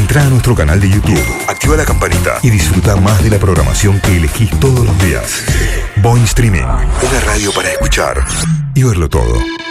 Entra a nuestro canal de YouTube, activa la campanita y disfruta más de la programación que elegís todos los días. Boing Streaming, una radio para escuchar y verlo todo.